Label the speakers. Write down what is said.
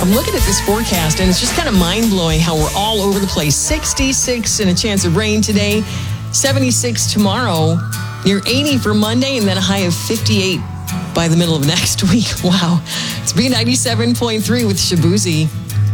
Speaker 1: I'm looking at this forecast, and it's just kind of mind-blowing how we're all over the place. 66 and a chance of rain today, 76 tomorrow, near 80 for Monday, and then a high of 58 by the middle of next week. Wow. It's B97.3 with Shabuzi.